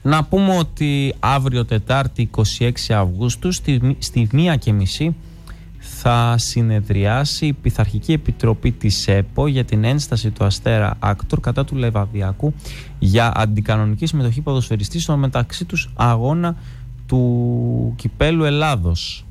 Να πούμε ότι αύριο Τετάρτη 26 Αυγούστου στη 1:30 θα συνεδριάσει η Πειθαρχική Επιτροπή της ΕΠΟ για την ένσταση του Αστέρα Άκτορ κατά του Λεβαδιακού για αντικανονική συμμετοχή ποδοσφαιριστή στο μεταξύ τους αγώνα του Κυπέλλου Ελλάδος.